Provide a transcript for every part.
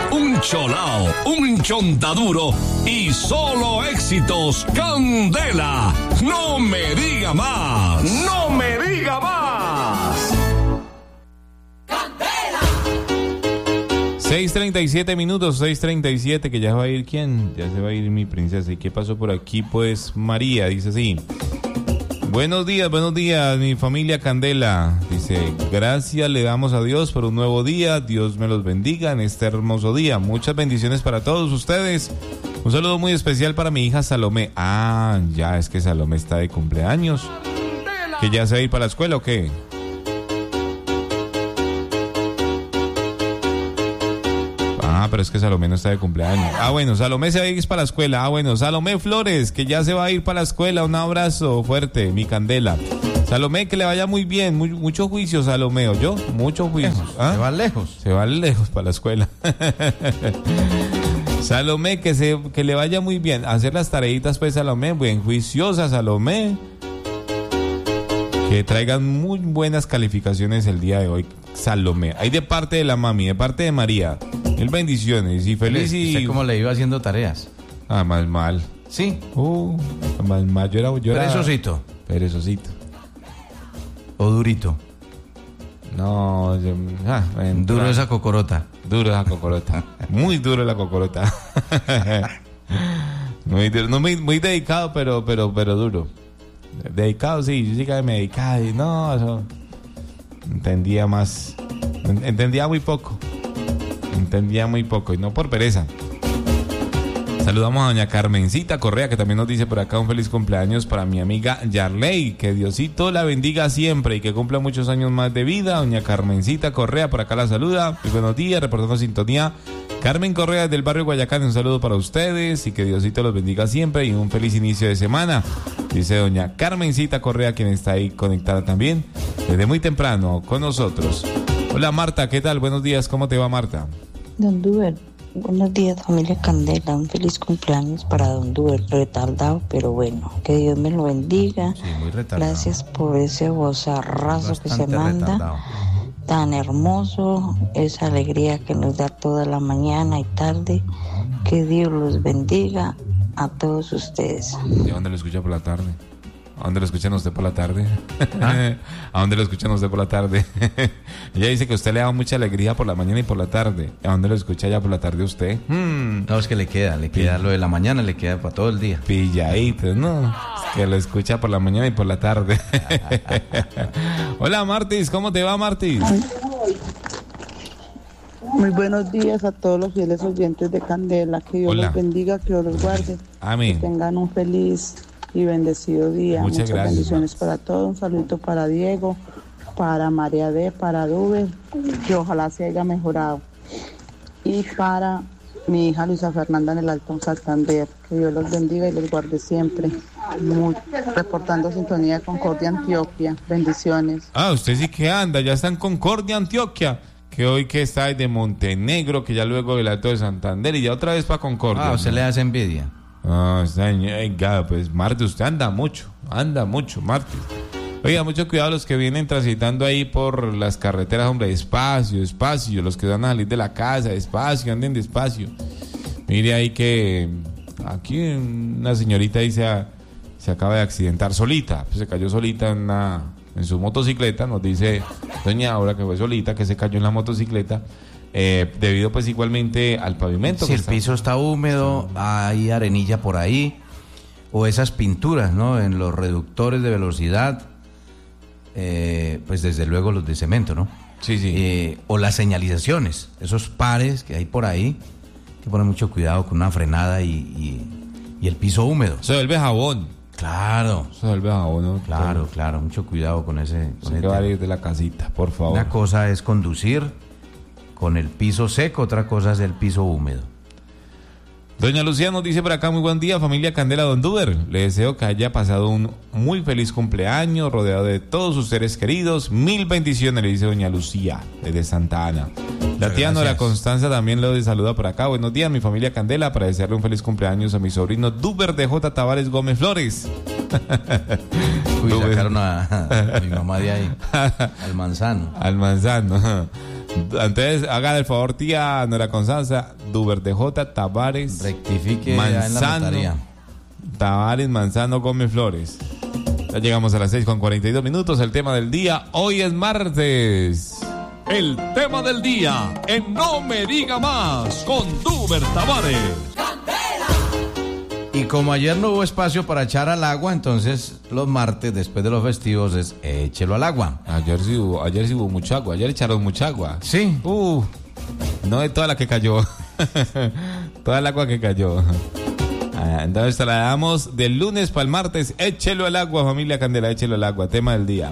un cholao, un chontaduro y solo éxitos. Candela, no me diga más. No me diga más. 6:37 minutos, 6:37, que ya se va a ir, ¿quién? Ya se va a ir mi princesa. ¿Y qué pasó por aquí? Pues María dice así: buenos días, mi familia Candela. Dice, gracias le damos a Dios por un nuevo día. Dios me los bendiga en este hermoso día. Muchas bendiciones para todos ustedes. Un saludo muy especial para mi hija Salomé. Ah, ya es que Salomé está de cumpleaños. ¿Que ya se va a ir para la escuela o qué? Ah, pero es que Salomé no está de cumpleaños. Ah, bueno, Salomé se va a ir para la escuela. Ah, bueno, Salomé Flores, que ya se va a ir para la escuela. Un abrazo fuerte, mi Candela. Salomé, que le vaya muy bien. Mucho juicio, Salomé, ¿oyó? Mucho juicio. ¿Ah? Se va lejos. Se va lejos para la escuela. Salomé, que le vaya muy bien. Hacer las tareitas, pues, Salomé. Bien juiciosa, Salomé. Que traigan muy buenas calificaciones el día de hoy, Salomé. Ahí de parte de la mami, de parte de María. Mil bendiciones y feliz y... ¿Usted cómo le iba haciendo tareas? Ah, más mal. ¿Sí? Más mal. Yo era... Perezosito. Perezosito. ¿O durito? No, duro esa cocorota. Duro esa cocorota. Muy duro la cocorota. Muy duro. No, muy dedicado, pero duro. Dedicado, sí. Yo sí que me dedicaba y no, eso... Entendía muy poco y no por pereza. Saludamos a doña Carmencita Correa, que también nos dice por acá un feliz cumpleaños para mi amiga Yarley, que Diosito la bendiga siempre y que cumpla muchos años más de vida. Doña Carmencita Correa por acá la saluda. Muy buenos días, reportando sintonía. Carmen Correa del barrio Guayacán, un saludo para ustedes y que Diosito los bendiga siempre y un feliz inicio de semana. Dice doña Carmencita Correa, quien está ahí conectada también desde muy temprano con nosotros. Hola Marta, ¿qué tal? Buenos días, ¿cómo te va Marta? Don Duber, buenos días familia Candela, un feliz cumpleaños para Don Duber, retardado, pero bueno, que Dios me lo bendiga. Sí, muy retardado. Gracias por ese vozarrazo que se manda, retardado. Tan hermoso, esa alegría que nos da toda la mañana y tarde. Que Dios los bendiga a todos ustedes. ¿Y a dónde lo escucha por la tarde? ¿A dónde lo escuchan usted por la tarde? ¿Ah? ¿A dónde lo escuchan usted por la tarde? Ella dice que usted le da mucha alegría por la mañana y por la tarde. ¿A dónde lo escucha ya por la tarde usted? No, es que le queda lo de la mañana, le queda para todo el día. Pilladito, no, es que lo escucha por la mañana y por la tarde. Hola Martis, ¿cómo te va Martis? Muy buenos días a todos los fieles oyentes de Candela. Que Dios los bendiga, que Dios los guarde. Amén. Que tengan un feliz y bendecido día. Muchas gracias, bendiciones para todos. Un saludito para Diego, para María D, para Duber, que ojalá se haya mejorado. Y para mi hija Luisa Fernanda en el Alto Santander. Que Dios los bendiga y los guarde siempre. Reportando sintonía de Concordia, Antioquia. Bendiciones. Ah, usted sí que anda, ya está en Concordia, Antioquia. Que hoy que está de Montenegro, que ya luego del Alto de Santander y ya otra vez para Concordia. Ah, usted le hace envidia. Ah, pues Marte, usted anda mucho, Marte. Oiga, mucho cuidado los que vienen transitando ahí por las carreteras, hombre, despacio, los que van a salir de la casa, despacio, anden despacio. Mire ahí que aquí una señorita ahí se acaba de accidentar solita, pues se cayó solita en su motocicleta, nos dice doña Aura que fue solita, que se cayó en la motocicleta. Debido pues igualmente al pavimento. Si el piso está húmedo, hay arenilla por ahí, o esas pinturas, ¿no? En los reductores de velocidad, pues desde luego los de cemento, ¿no? Sí. O las señalizaciones, esos pares que hay por ahí, hay que poner mucho cuidado con una frenada y el piso húmedo. Se vuelve jabón. Claro. Se vuelve jabón, ¿no? Claro, mucho cuidado con ese. Hay que salir de la casita, por favor. Una cosa es conducir con el piso seco, otra cosa es el piso húmedo. Doña Lucía nos dice por acá: muy buen día, familia Candela Don Duber. Le deseo que haya pasado un muy feliz cumpleaños, rodeado de todos sus seres queridos. Mil bendiciones, le dice doña Lucía, desde Santa Ana. La tía Nora Constanza también lo saluda por acá. Buenos días, mi familia Candela, para desearle un feliz cumpleaños a mi sobrino Duber de J. Tavares Gómez Flores. Uy, sacaron a mi mamá de ahí, al manzano. Entonces, haga el favor, tía Nora Constanza, Duber DJ, Tavares, Rectifique ya en la Manzano, notaría. Tavares, Manzano, Gómez Flores. Ya llegamos a las 6:42. El tema del día, hoy es martes. El tema del día en No Me Diga Más con Duber Tavares. Y como ayer no hubo espacio para echar al agua, entonces los martes, después de los festivos, es échelo al agua. Ayer sí hubo mucha agua. Ayer echaron mucha agua. Sí. No de toda la que cayó. Toda el agua que cayó. Entonces te la damos del lunes para el martes. Échelo al agua, familia Candela, échelo al agua. Tema del día.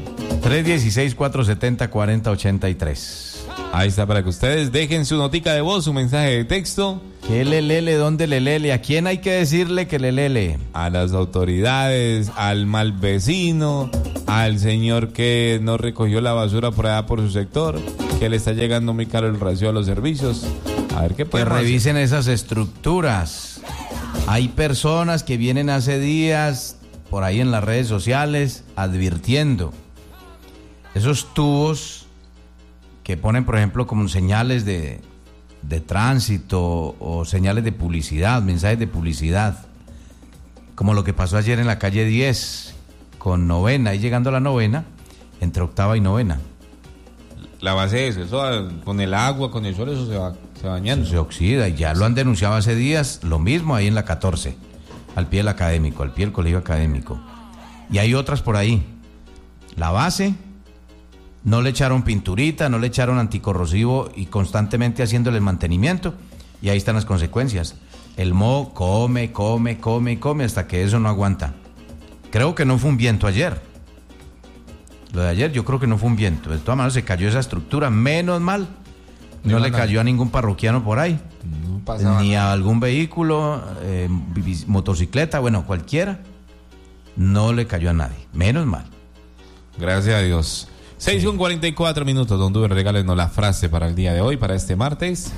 316-470-4083. Ahí está, para que ustedes dejen su notica de voz, su mensaje de texto. ¿Qué le lele? ¿Dónde le lele? ¿A quién hay que decirle que le lele? A las autoridades, al mal vecino, al señor que no recogió la basura por allá por su sector, que le está llegando muy caro el ratio a los servicios. A ver qué Que podemos hacer. revisen esas estructuras. Hay personas que vienen hace días por ahí en las redes sociales advirtiendo esos tubos que ponen, por ejemplo, como señales de tránsito o señales de publicidad, mensajes de publicidad, como lo que pasó ayer en la calle 10 con novena, y llegando a la novena, entre octava y novena. La base es eso, con el agua, con el sol, eso se va bañando. Se oxida, y ya lo han denunciado hace días, lo mismo ahí en la 14, al pie del académico, al pie del colegio académico. Y hay otras por ahí. La base, no le echaron pinturita, no le echaron anticorrosivo y constantemente haciéndole el mantenimiento, y ahí están las consecuencias. El moho come hasta que eso no aguanta. Creo que no fue un viento ayer. Lo de ayer yo creo que no fue un viento. De todas maneras se cayó esa estructura, menos mal. No le cayó a ningún parroquiano por ahí. No pasaba Ni nada. a algún vehículo, motocicleta, bueno, cualquiera. No le cayó a nadie, menos mal. Gracias a Dios. 6:44, don Duber, regálenos la frase para el día de hoy, para este martes.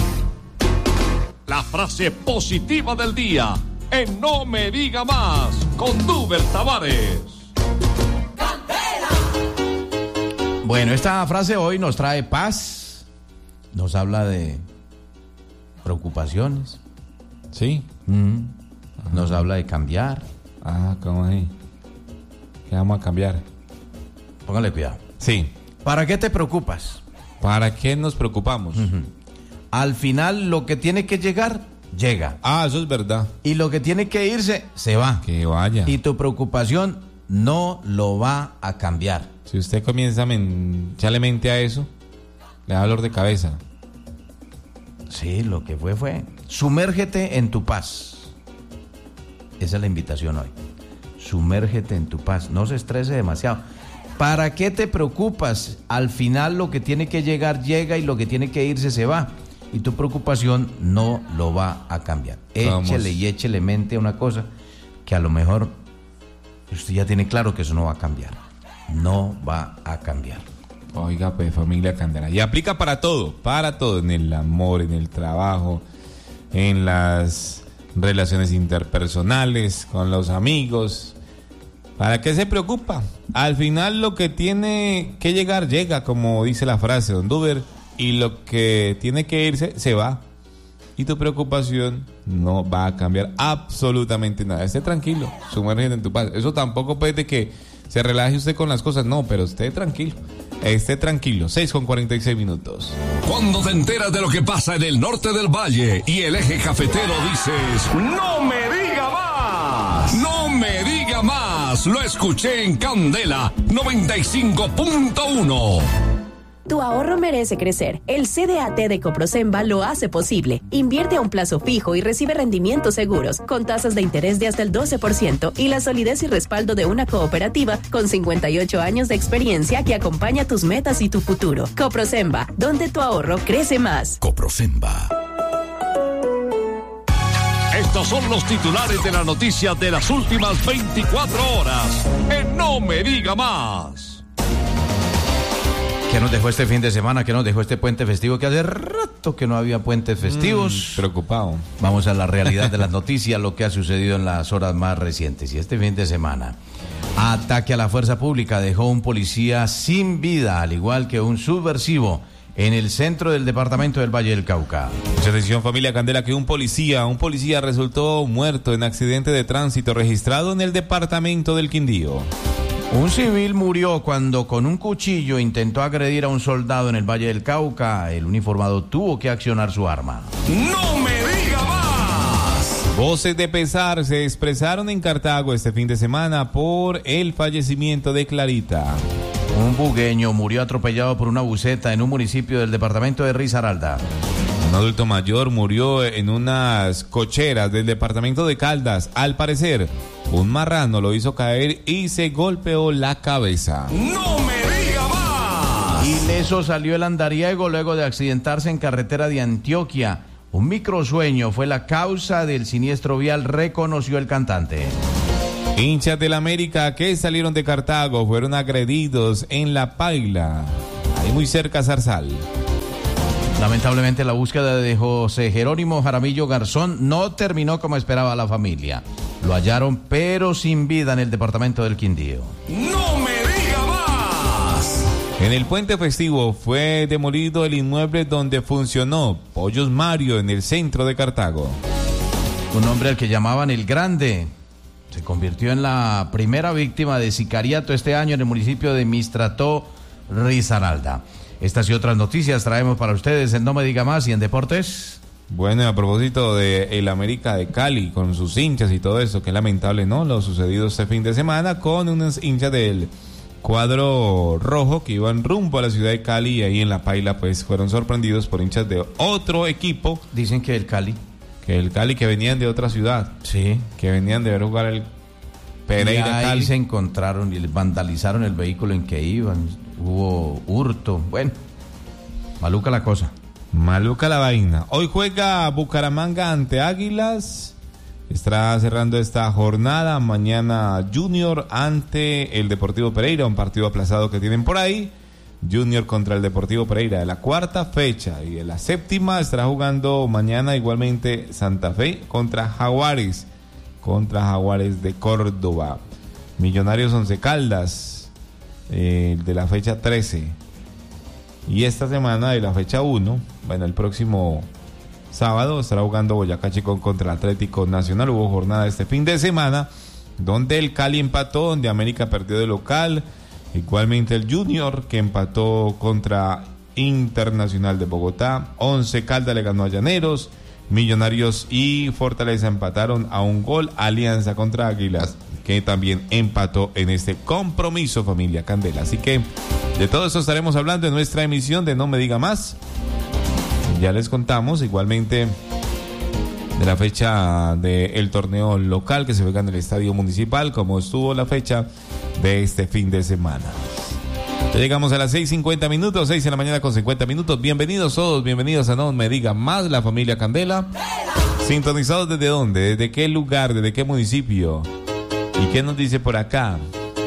La frase positiva del día en No Me Diga Más con Duber Tavares. Bueno, esta frase hoy nos trae paz, nos habla de preocupaciones, Sí. nos habla de cambiar. ¿Cómo ahí? ¿Qué vamos a cambiar? Póngale cuidado. Sí. ¿Para qué te preocupas? ¿Para qué nos preocupamos? Al final lo que tiene que llegar, llega. Eso es verdad. Y lo que tiene que irse, se va. Que vaya. Y tu preocupación no lo va a cambiar. Si usted comienza a echarle mente a eso, le da dolor de cabeza. Sí, lo que fue. Sumérgete en tu paz. Esa es la invitación hoy. Sumérgete en tu paz. No se estrese demasiado. ¿Para qué te preocupas? Al final lo que tiene que llegar, llega, y lo que tiene que irse, se va. Y tu preocupación no lo va a cambiar. Vamos. Échele mente a una cosa que a lo mejor usted ya tiene claro que eso no va a cambiar. No va a cambiar. Oiga, pues, familia Candela. Y aplica para todo, en el amor, en el trabajo, en las relaciones interpersonales, con los amigos. ¿Para qué se preocupa? Al final lo que tiene que llegar, llega, como dice la frase, don Duber, y lo que tiene que irse, se va. Y tu preocupación no va a cambiar absolutamente nada. Esté tranquilo, sumérgete en tu paz. Eso tampoco puede que se relaje usted con las cosas, no, pero esté tranquilo. 6:46. Cuando te enteras de lo que pasa en el norte del valle y el eje cafetero, dices: ¡No me diga más! ¡No me diga más! Lo escuché en Candela 95.1. Tu ahorro merece crecer. El CDAT de Coprosemba lo hace posible. Invierte a un plazo fijo y recibe rendimientos seguros, con tasas de interés de hasta el 12% y la solidez y respaldo de una cooperativa con 58 años de experiencia que acompaña tus metas y tu futuro. Coprosemba, donde tu ahorro crece más. Coprosemba. Estos son los titulares de la noticia de las últimas 24 horas. En No Me Diga Más. ¿Qué nos dejó este fin de semana? ¿Qué nos dejó este puente festivo? Que hace rato que no había puentes festivos. Preocupado. Vamos a la realidad de las noticias, lo que ha sucedido en las horas más recientes. Y este fin de semana, ataque a la fuerza pública dejó un policía sin vida, al igual que un subversivo en el centro del departamento del Valle del Cauca. Mucha atención, familia Candela, que un policía resultó muerto en accidente de tránsito registrado en el departamento del Quindío. Un civil murió cuando con un cuchillo intentó agredir a un soldado en el Valle del Cauca. El uniformado tuvo que accionar su arma. ¡No me diga más! Voces de pesar se expresaron en Cartago este fin de semana por el fallecimiento de Clarita. Un bugueño murió atropellado por una buseta en un municipio del departamento de Risaralda. Un adulto mayor murió en unas cocheras del departamento de Caldas. Al parecer, un marrano lo hizo caer y se golpeó la cabeza. ¡No me diga más! Ileso salió el andariego luego de accidentarse en carretera de Antioquia. Un microsueño fue la causa del siniestro vial, reconoció el cantante. Hinchas del América que salieron de Cartago fueron agredidos en La Paila, ahí muy cerca a Zarzal. Lamentablemente la búsqueda de José Jerónimo Jaramillo Garzón no terminó como esperaba la familia. Lo hallaron pero sin vida en el departamento del Quindío. ¡No me diga más! En el puente festivo fue demolido el inmueble donde funcionó Pollos Mario en el centro de Cartago. Un hombre al que llamaban El Grande se convirtió en la primera víctima de sicariato este año en el municipio de Mistrató, Risaralda. Estas y otras noticias traemos para ustedes en No Me Diga Más y en Deportes. Bueno, a propósito de el América de Cali, con sus hinchas y todo eso, que lamentable, ¿no? Lo sucedido este fin de semana con unos hinchas del cuadro rojo que iban rumbo a la ciudad de Cali y ahí en La Paila pues fueron sorprendidos por hinchas de otro equipo. Dicen que el Cali Que venían de otra ciudad. Sí. Que venían de ver jugar el Pereira y ahí Cali. se encontraron y les vandalizaron el vehículo en que iban. Hubo hurto. Bueno, maluca la cosa. Maluca la vaina. Hoy juega Bucaramanga ante Águilas. Estará cerrando esta jornada. Mañana Junior ante el Deportivo Pereira. Un partido aplazado que tienen por ahí. Junior contra el Deportivo Pereira de la cuarta fecha. Y de la séptima estará jugando mañana igualmente Santa Fe contra Jaguares. Contra Jaguares de Córdoba. Millonarios Once Caldas. De la fecha 13. Y esta semana de la fecha 1, bueno, el próximo sábado estará jugando Boyacá Chico contra Atlético Nacional. Hubo jornada este fin de semana donde el Cali empató, donde América perdió de local. Igualmente el Junior que empató contra Internacional de Bogotá. Once Caldas le ganó a Llaneros. Millonarios y Fortaleza empataron a un gol. Alianza contra Águilas que también empató en este compromiso, familia Candela. Así que de todo eso estaremos hablando en nuestra emisión de No Me Diga Más. Ya les contamos igualmente de la fecha del torneo local que se juega en el Estadio Municipal, como estuvo la fecha de este fin de semana. Ya llegamos a las 6:50 minutos, 6 de la mañana con 50 minutos. Bienvenidos todos, bienvenidos a No Me Diga Más, la familia Candela. ¿Sintonizados desde dónde? ¿Desde qué lugar? ¿Desde qué municipio? ¿Y qué nos dice por acá?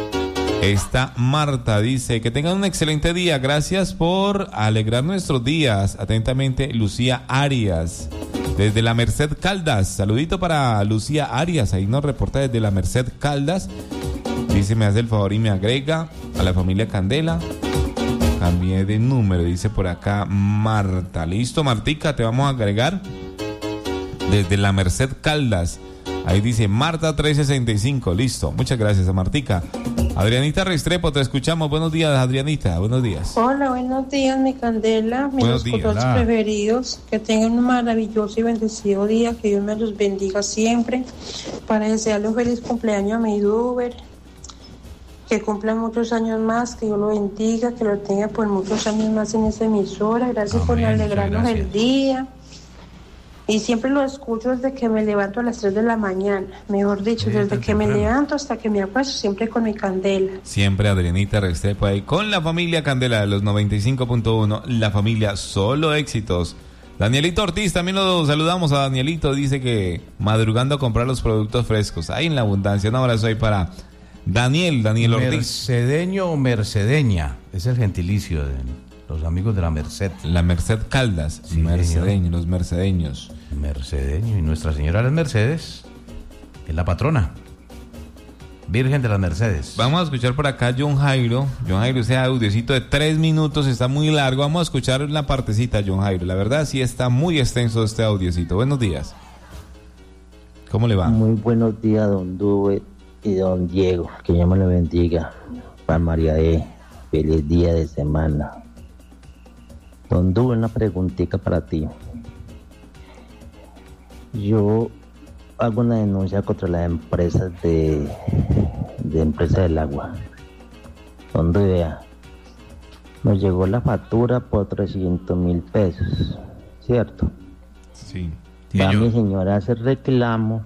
Está Marta, dice que tengan un excelente día, gracias por alegrar nuestros días. Atentamente, Lucía Arias, desde la Merced Caldas. Saludito para Lucía Arias, ahí nos reporta desde la Merced Caldas. Dice, me hace el favor y me agrega a la familia Candela. Cambié de número, dice por acá Marta. Listo, Martica, te vamos a agregar desde la Merced Caldas. Ahí dice Marta 365, listo. Muchas gracias a Martica. Adrianita Restrepo, te escuchamos. Buenos días, Adrianita, buenos días. Hola, buenos días, mi Candela, mis locutores preferidos. Que tengan un maravilloso y bendecido día, que Dios me los bendiga siempre. Para desearle un feliz cumpleaños a mi Duber, que cumpla muchos años más, que Dios lo bendiga, que lo tenga por muchos años más en esa emisora. Gracias por alegrarnos el día. Y siempre lo escucho desde que me levanto a las 3 de la mañana. Mejor dicho, desde que me levanto hasta que me acuesto, siempre con mi Candela. Siempre Adrianita Restrepo ahí con la familia Candela de los 95.1. La familia Solo Éxitos. Danielito Ortiz, también lo saludamos a Danielito. Dice que madrugando a comprar los productos frescos. Ahí en la abundancia. Un abrazo ahí para Daniel Ortiz. Mercedeño o mercedeña. Es el gentilicio de los amigos de la Merced. La Merced Caldas. Sí, mercedeño, los mercedeños. Mercedeño. Y Nuestra Señora de las Mercedes es la patrona. Virgen de las Mercedes. Vamos a escuchar por acá a John Jairo. John Jairo, ese audiocito de 3 minutos está muy largo. Vamos a escuchar una partecita, John Jairo. La verdad sí está muy extenso este audiocito. Buenos días. ¿Cómo le va? Muy buenos días, don Dube y don Diego. Que Dios me lo bendiga. Para María E. Feliz día de semana. Don Dube, una preguntita para ti. Yo hago una denuncia contra las empresas de empresa del agua. Donde vea, nos llegó la factura por 300.000 pesos, ¿cierto? Sí. Va mi señora a hacer reclamo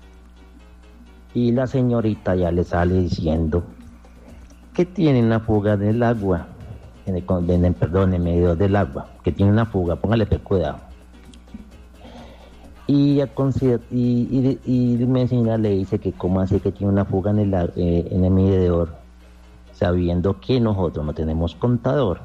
y la señorita ya le sale diciendo que tiene una fuga del agua, en el medidor del agua, que tiene una fuga, póngale cuidado. Y mi señora le dice que cómo así que tiene una fuga en el medidor, sabiendo que nosotros no tenemos contador.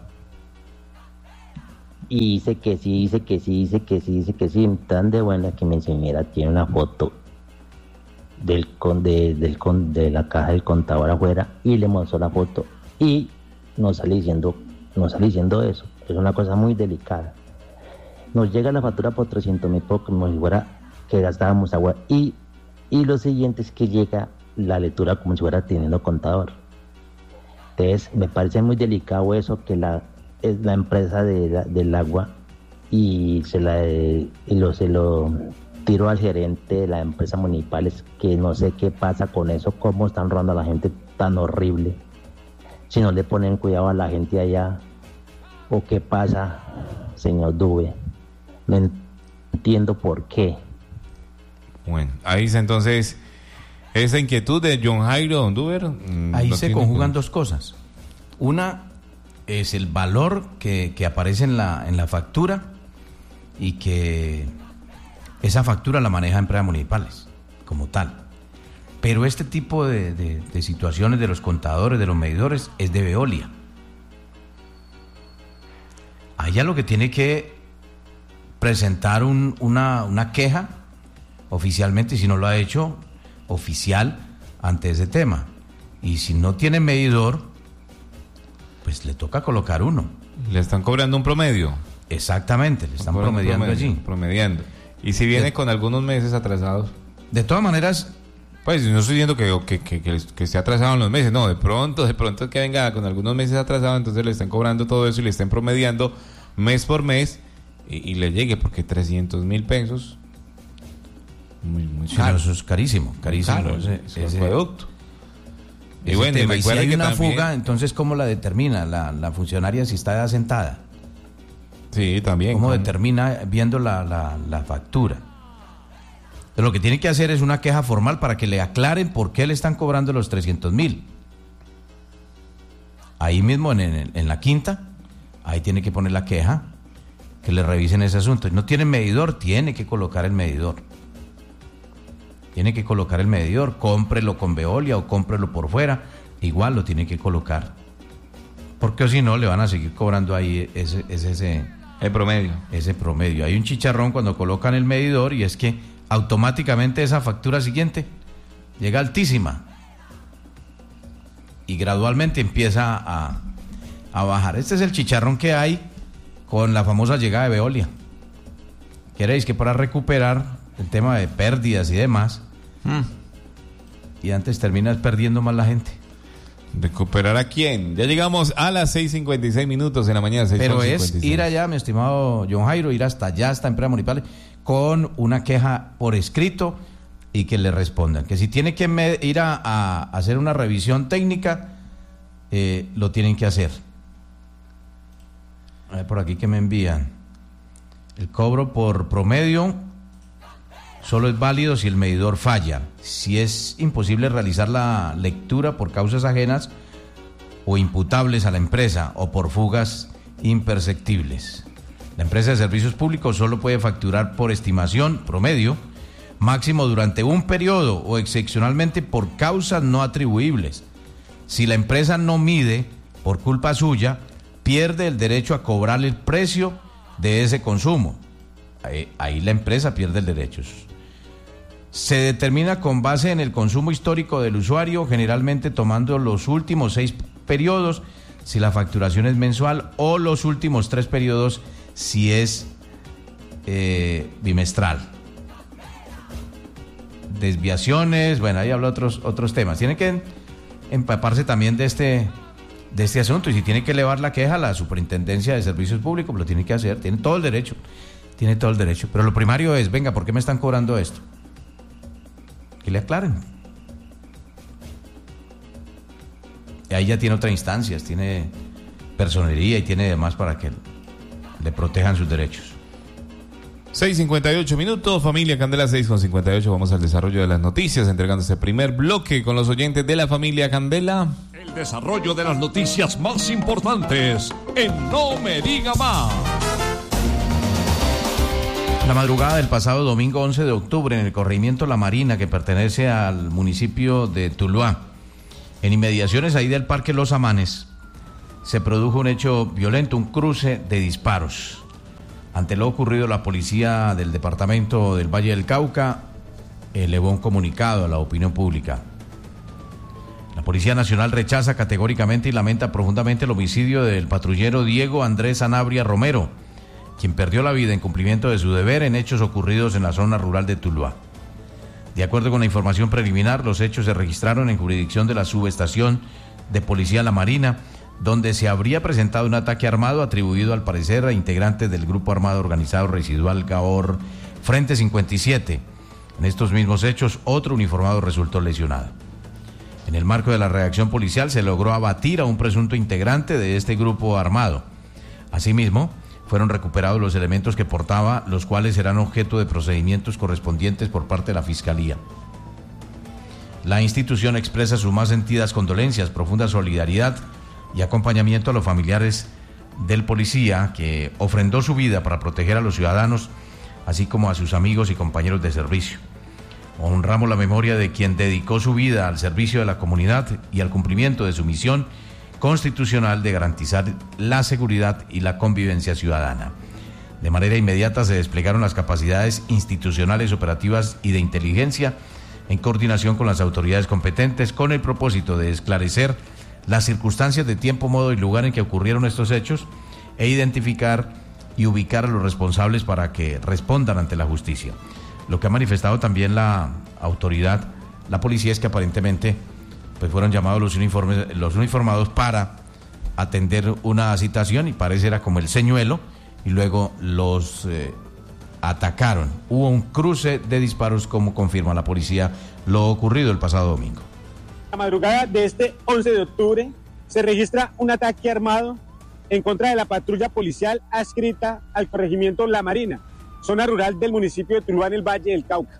Y dice que sí, tan de buena que mi señora tiene una foto de la caja del contador afuera y le mostró la foto y no sale diciendo eso. Es una cosa muy delicada. Nos llega la factura por 300.000 porque como si fuera que gastábamos agua y lo siguiente es que llega la lectura como si fuera teniendo contador. Entonces me parece muy delicado eso, que es la empresa del agua y se lo tiro al gerente de la empresa municipal, que no sé qué pasa con eso, cómo están robando a la gente tan horrible, si no le ponen cuidado a la gente allá, o qué pasa, señor Dube. No entiendo por qué. Bueno, ahí está entonces esa inquietud de John Jairo, don Duber. Ahí se conjugan dos cosas. Una es el valor que aparece en la factura y que esa factura la maneja empresas municipales como tal. Pero este tipo de situaciones de los contadores, de los medidores, es de Veolia. Allá lo que tiene que presentar una queja oficialmente, si no lo ha hecho oficial, ante ese tema. Y si no tiene medidor, pues le toca colocar uno. ¿Le están cobrando un promedio? Exactamente, le están promediando allí. Promediando. ¿Y si viene con algunos meses atrasados? De todas maneras, pues no estoy diciendo que esté atrasado en los meses, no, de pronto que venga con algunos meses atrasados, entonces le están cobrando todo eso y le estén promediando mes por mes y le llegue, porque 300.000 pesos, muy caro. Eso es carísimo Caro, ese producto. Y bueno, y si hay una también fuga, entonces ¿cómo la determina la funcionaria si está asentada? Sí, también. ¿Cómo determina viendo la factura? Entonces, lo que tiene que hacer es una queja formal para que le aclaren por qué le están cobrando los 300.000. Ahí mismo en la quinta, ahí tiene que poner la queja, que le revisen ese asunto. No tiene medidor, tiene que colocar el medidor. Cómprelo con Veolia o cómprelo por fuera, igual lo tiene que colocar. Porque si no, le van a seguir cobrando ahí el promedio. Ese promedio. Hay un chicharrón cuando colocan el medidor y es que automáticamente esa factura siguiente llega altísima y gradualmente empieza a bajar. Este es el chicharrón que hay con la famosa llegada de Veolia. ¿Queréis que para recuperar el tema de pérdidas y demás, y antes terminas perdiendo más la gente? ¿Recuperar a quién? Ya llegamos a las 6:56 minutos en la mañana. Pero es ir allá, mi estimado John Jairo, ir hasta allá, hasta empresas municipales, con una queja por escrito y que le respondan. Que si tiene que ir a hacer una revisión técnica, lo tienen que hacer. A ver por aquí que me envían. El cobro por promedio solo es válido si el medidor falla, si es imposible realizar la lectura por causas ajenas o imputables a la empresa o por fugas imperceptibles. La empresa de servicios públicos solo puede facturar por estimación promedio, máximo durante un periodo o excepcionalmente por causas no atribuibles. Si la empresa no mide por culpa suya, pierde el derecho a cobrar el precio de ese consumo. Ahí la empresa pierde el derecho. Se determina con base en el consumo histórico del usuario, generalmente tomando los últimos 6 periodos si la facturación es mensual o los últimos 3 periodos si es bimestral. Desviaciones, bueno, ahí habla otros temas. Tiene que empaparse también de este asunto, y si tiene que elevar la queja a la Superintendencia de Servicios Públicos, lo tiene que hacer, tiene todo el derecho, pero lo primario es, venga, ¿por qué me están cobrando esto? Que le aclaren. Y ahí ya tiene otras instancias, tiene personería y tiene demás para que le protejan sus derechos. 6:58 minutos, familia Candela, 6:58. Vamos al desarrollo de las noticias, entregando este primer bloque con los oyentes de la familia Candela. El desarrollo de las noticias más importantes en No Me Diga Más. La madrugada del pasado domingo 11 de octubre, en el corregimiento La Marina, que pertenece al municipio de Tuluá, en inmediaciones ahí del Parque Los Amanes, se produjo un hecho violento, un cruce de disparos. Ante lo ocurrido, la policía del departamento del Valle del Cauca elevó un comunicado a la opinión pública. La Policía Nacional rechaza categóricamente y lamenta profundamente el homicidio del patrullero Diego Andrés Sanabria Romero, quien perdió la vida en cumplimiento de su deber en hechos ocurridos en la zona rural de Tuluá. De acuerdo con la información preliminar, los hechos se registraron en jurisdicción de la subestación de Policía La Marina, donde se habría presentado un ataque armado atribuido al parecer a integrantes del grupo armado organizado residual Gabor Frente 57. En estos mismos hechos, otro uniformado resultó lesionado. En el marco de la reacción policial se logró abatir a un presunto integrante de este grupo armado. Asimismo, fueron recuperados los elementos que portaba, los cuales serán objeto de procedimientos correspondientes por parte de la Fiscalía. La institución expresa sus más sentidas condolencias, profunda solidaridad y acompañamiento a los familiares del policía que ofrendó su vida para proteger a los ciudadanos, así como a sus amigos y compañeros de servicio. Honramos la memoria de quien dedicó su vida al servicio de la comunidad y al cumplimiento de su misión constitucional de garantizar la seguridad y la convivencia ciudadana. De manera inmediata se desplegaron las capacidades institucionales, operativas y de inteligencia en coordinación con las autoridades competentes con el propósito de esclarecer las circunstancias de tiempo, modo y lugar en que ocurrieron estos hechos e identificar y ubicar a los responsables para que respondan ante la justicia. Lo que ha manifestado también la autoridad, la policía, es que aparentemente pues fueron llamados los uniformados para atender una citación y parece era como el señuelo, y luego los atacaron. Hubo un cruce de disparos, como confirma la policía, lo ocurrido el pasado domingo. La madrugada de este 11 de octubre se registra un ataque armado en contra de la patrulla policial adscrita al corregimiento La Marina, zona rural del municipio de Tuluá, en el Valle del Cauca.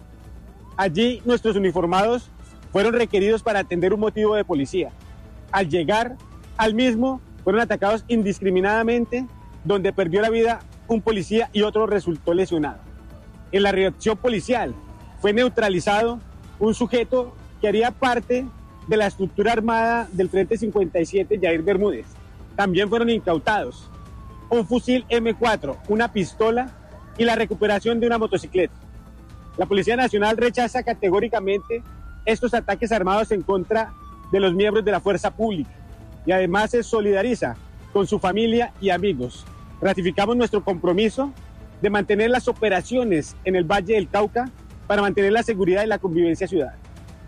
Allí nuestros uniformados fueron requeridos para atender un motivo de policía. Al llegar al mismo, fueron atacados indiscriminadamente, donde perdió la vida un policía y otro resultó lesionado. En la reacción policial fue neutralizado un sujeto que haría parte de la estructura armada del Frente 57, Yair Bermúdez. También fueron incautados un fusil M4, una pistola y la recuperación de una motocicleta. La Policía Nacional rechaza categóricamente estos ataques armados en contra de los miembros de la fuerza pública y además se solidariza con su familia y amigos. Ratificamos nuestro compromiso de mantener las operaciones en el Valle del Cauca para mantener la seguridad y la convivencia ciudadana.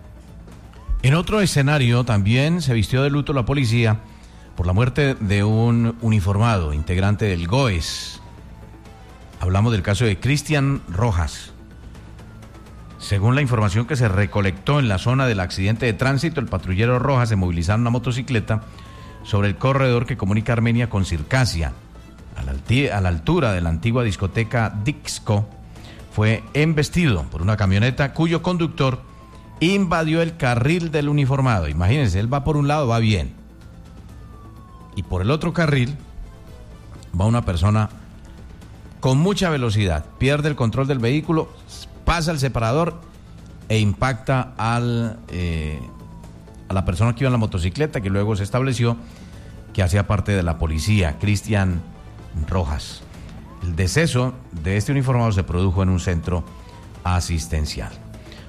En otro escenario también se vistió de luto la policía por la muerte de un uniformado integrante del GOES. Hablamos del caso de Cristian Rojas. Según la información que se recolectó en la zona del accidente de tránsito, el patrullero Rojas se movilizaba en una motocicleta sobre el corredor que comunica Armenia con Circasia, a la altura de la antigua discoteca Dixco. Fue embestido por una camioneta cuyo conductor invadió el carril del uniformado. Imagínense, él va por un lado, va bien, y por el otro carril va una persona con mucha velocidad, pierde el control del vehículo, pasa el separador e impacta a la persona que iba en la motocicleta, que luego se estableció que hacía parte de la policía, Cristian Rojas. El deceso de este uniformado se produjo en un centro asistencial.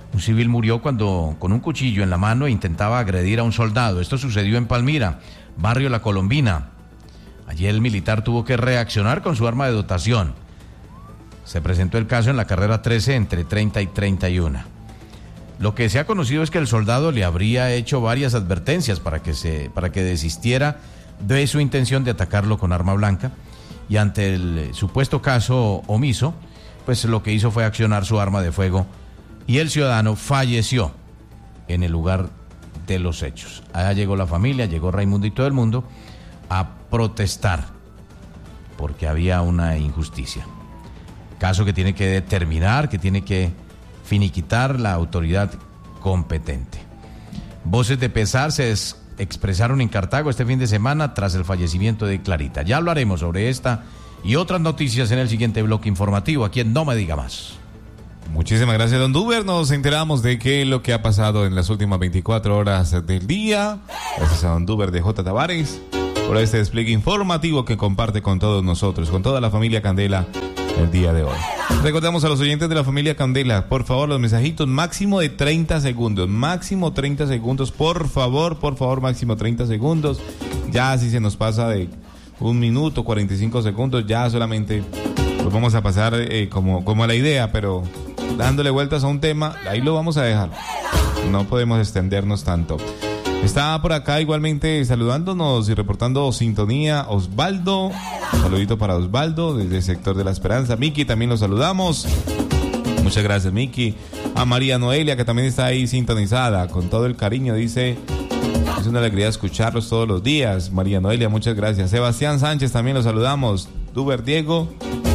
Un civil murió cuando con un cuchillo en la mano intentaba agredir a un soldado. Esto sucedió en Palmira, barrio La Colombina. Allí el militar tuvo que reaccionar con su arma de dotación. Se presentó el caso en la carrera 13 entre 30 y 31. Lo que se ha conocido es que el soldado le habría hecho varias advertencias para que desistiera de su intención de atacarlo con arma blanca, y ante el supuesto caso omiso, pues lo que hizo fue accionar su arma de fuego y el ciudadano falleció en el lugar de los hechos. Allá llegó la familia, llegó Raimundo y todo el mundo a protestar porque había una injusticia. Caso que tiene que determinar, que tiene que finiquitar la autoridad competente. Voces de pesar se expresaron en Cartago este fin de semana tras el fallecimiento de Clarita. Ya hablaremos sobre esta y otras noticias en el siguiente bloque informativo, aquí en No Me Diga Más. Muchísimas gracias, don Duber. Nos enteramos de qué es lo que ha pasado en las últimas 24 horas del día. Gracias a don Duber de J. Tavares por este despliegue informativo que comparte con todos nosotros, con toda la familia Candela el día de hoy. Recordamos a los oyentes de la familia Candela, por favor, los mensajitos máximo de 30 segundos, máximo 30 segundos, por favor, máximo 30 segundos. Ya si se nos pasa de 1 minuto, 45 segundos, ya solamente pues vamos a pasar como a la idea, pero dándole vueltas a un tema, ahí lo vamos a dejar. No podemos extendernos tanto. Está por acá igualmente saludándonos y reportando sintonía Osvaldo. Un saludito para Osvaldo desde el sector de La Esperanza. Miki, también lo saludamos. Muchas gracias, Miki. A María Noelia, que también está ahí sintonizada con todo el cariño, dice: es una alegría escucharlos todos los días. María Noelia, muchas gracias. Sebastián Sánchez, también lo saludamos. Duber Diego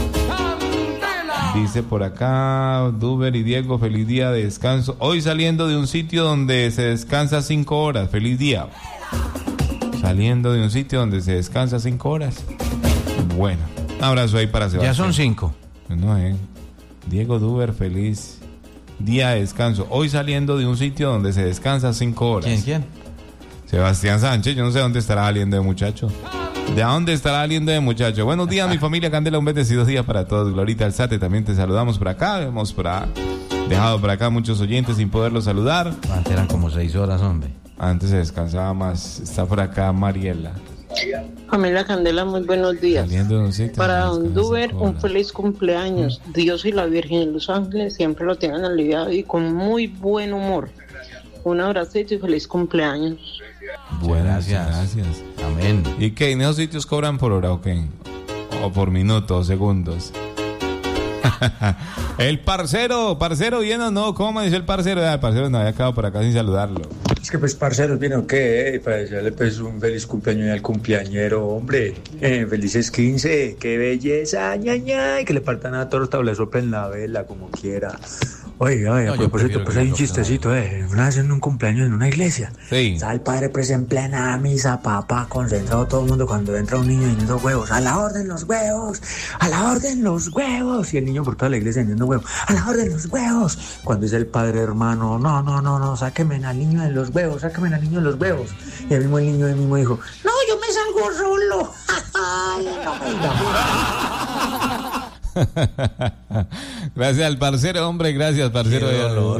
dice por acá: Duber y Diego, feliz día de descanso. Hoy saliendo de un sitio donde se descansa 5 horas. Feliz día. Saliendo de un sitio donde se descansa 5 horas. Bueno, un abrazo ahí para Sebastián. Ya son 5. No, Diego Duber, feliz día de descanso. Hoy saliendo de un sitio donde se descansa 5 horas. ¿Quién? Sebastián Sánchez, yo no sé dónde estará saliendo de muchacho. ¿De dónde estará saliendo de muchacho? Buenos días, mi familia Candela, un bendecido día para todos. Glorita Alzate, también te saludamos por acá. Hemos dejado por acá muchos oyentes sin poderlos saludar. Antes eran como 6 horas, hombre. Antes se descansaba más. Está por acá Mariela. Familia Candela, muy buenos días. Para don Duber, un feliz cumpleaños. Dios y la Virgen y los ángeles siempre lo tengan aliviado y con muy buen humor. Un abracito y feliz cumpleaños. Buenas, gracias. Amén. ¿Y qué? ¿En esos sitios cobran por hora o qué? ¿O por minutos o segundos? El parcero, ¿bien o no? ¿Cómo me dice el parcero? El parcero no había acabado por acá sin saludarlo. Es que pues parceros, ¿vieron qué? Para desearle pues un feliz cumpleaños al cumpleañero, hombre. Felices 15, qué belleza, ñaña, y que le partan a torta o le soplen la vela, como quiera. Oiga, a propósito, pues hay un chistecito, una vez en un cumpleaños en una iglesia. Sí. Está el padre pues en plena misa, papá, concentrado todo el mundo cuando entra un niño vendiendo huevos. ¡A la orden los huevos! ¡A la orden los huevos! Y el niño por toda la iglesia vendiendo huevos. ¡A la orden los huevos! Cuando dice el padre, hermano, no, sáquenme al niño de los huevos, sáquenme al niño de los huevos. Y el niño dijo, no, yo me salgo solo. Ay, no me digas. Gracias al parcero, hombre, gracias, parcero. Qué dolor.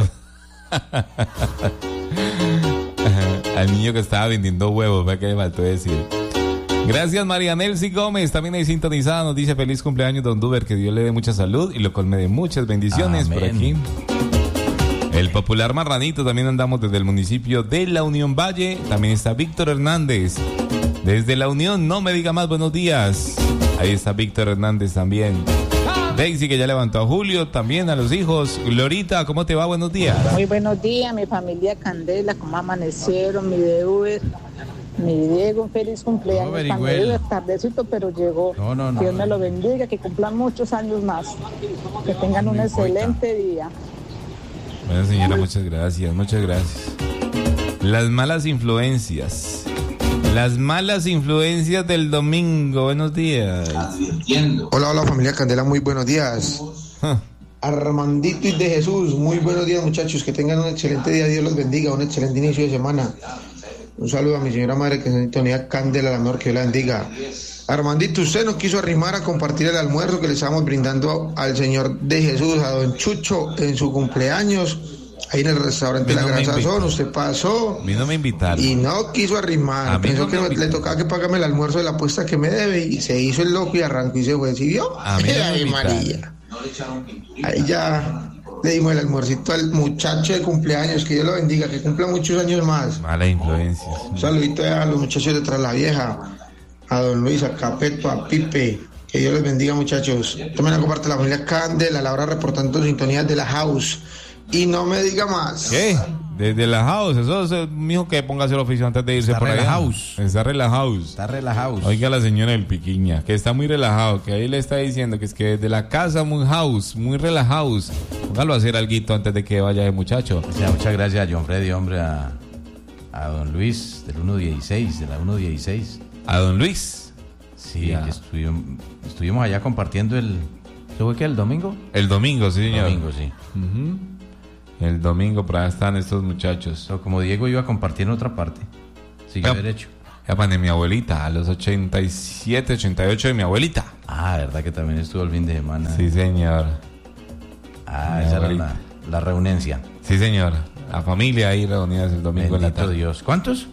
Al niño que estaba vendiendo huevos, ¿para qué le faltó decir? Gracias, María Nelcy Gómez, también ahí sintonizada, nos dice feliz cumpleaños, don Duber, que Dios le dé mucha salud y lo colme de muchas bendiciones. Amén. Por aquí. El popular Marranito, también andamos desde el municipio de La Unión Valle. También está Víctor Hernández, desde La Unión, no me diga más, buenos días. Ahí está Víctor Hernández también. Daisy, que ya levantó a Julio, también a los hijos. Glorita, ¿cómo te va? Buenos días. Muy buenos días, mi familia Candela, ¿cómo amanecieron? Mi Duber, mi Diego, un feliz cumpleaños. Well. Tardecito, pero llegó. No. Dios me lo bendiga, que cumplan muchos años más. Que tengan un excelente día. Bueno, señora, muchas gracias. Las malas influencias del domingo. Buenos días. Hola familia Candela, muy buenos días. Armandito y de Jesús, muy buenos días muchachos, que tengan un excelente día, Dios los bendiga, un excelente inicio de semana. Un saludo a mi señora madre que es sintonía Candela, la mejor, que Dios la bendiga. Armandito, usted nos quiso arrimar a compartir el almuerzo que le estábamos brindando al Señor de Jesús, a don Chucho en su cumpleaños. ahí en el restaurante La Gran Sazón, usted pasó. A mí no me invitaron. Y no quiso arrimar. Pensó que le tocaba que pagarme el almuerzo de la apuesta que me debe y se hizo el loco y arrancó y se fue. ¿Sí vio? A mí no me María. Ahí ya le dimos el almuercito al muchacho de cumpleaños, que Dios lo bendiga, que cumpla muchos años más. Mala influencia. Un saludito a los muchachos de Tras la Vieja, a don Luis, a Capeto, a Pipe. Que Dios les bendiga, muchachos. También comparte la familia Candela, Laura reportando sintonías de la house. Y no me diga más. ¿Qué? Desde la house. Eso es, mijo, que póngase el oficio antes de irse está por allá. Está relajado. Está relajado. Oiga a la señora del Piquiña, que está muy relajado, que ahí le está diciendo que es que desde la casa muy house, muy relajados. Póngalo a hacer alguito antes de que vaya el muchacho. O sea, muchas gracias a John Freddy, hombre, a don Luis del 116, de la 116. ¿A don Luis? Sí, estuvimos allá compartiendo el... ¿Eso fue qué, el domingo? El domingo, sí, señor. El domingo, sí. El domingo, por allá están estos muchachos. Pero como Diego iba a compartir en otra parte, sigue derecho. Ya de mi abuelita, a los 87, 88 de mi abuelita. Ah, ¿verdad que también estuvo el fin de semana? Sí, señor. Ah, esa era la reunencia. Sí, señor. La familia ahí reunidas el domingo. Bendito en la tarde. Dios. ¿Cuántos?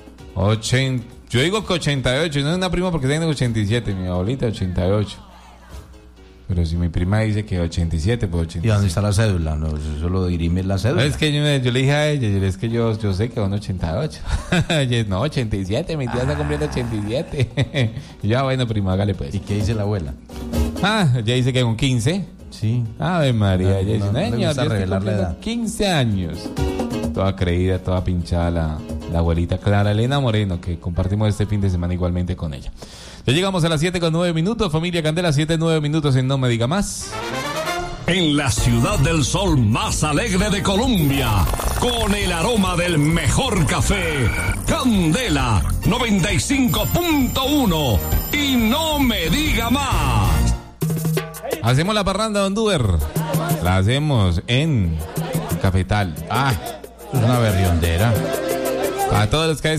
80. Yo digo que 88, no es una prima porque tiene 87, mi abuelita 88. Pero si mi prima dice que 87, pues 87. ¿Y dónde está la cédula? No, solo dirime la cédula. No, es que yo le dije a ella, es que yo sé que son 88. No, 87, mi tía está cumpliendo 87. Y ya, bueno, prima, hágale pues. ¿Y qué dice la abuela? Ella dice que con 15. Sí. Ave María, ella dice, le gusta revelar la edad. 15 años. Toda creída, toda pinchada la abuelita Clara Elena Moreno, que compartimos este fin de semana igualmente con ella. Ya llegamos a las 7:09, familia Candela, 7:09 en No Me Diga Más. En la ciudad del sol más alegre de Colombia, con el aroma del mejor café, Candela 95.1 y No Me Diga Más. Hacemos la parranda de Honduber. La hacemos en Cafetal. Es una berriondera. A todos los que